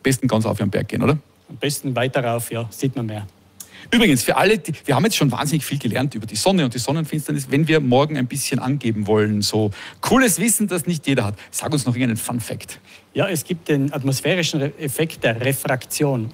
besten ganz auf den Berg gehen, oder? Am besten weiter rauf, ja, sieht man mehr. Übrigens, für alle, wir haben jetzt schon wahnsinnig viel gelernt über die Sonne und die Sonnenfinsternis. Wenn wir morgen ein bisschen angeben wollen, so cooles Wissen, das nicht jeder hat, sag uns noch irgendeinen Fun Fact. Ja, es gibt den atmosphärischen Effekt der Refraktion.